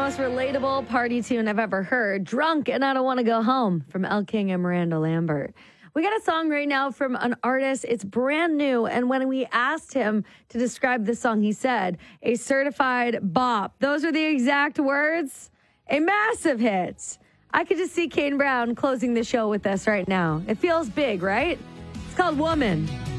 most relatable party tune I've ever heard. Drunk and I Don't Want to Go Home from Elle King and Miranda Lambert. We got a song right now from an artist. It's brand new. And when we asked him to describe the song, he said, a certified bop. Those are the exact words. A massive hit. I could just see Kane Brown closing the show with us right now. It feels big, right? It's called Woman.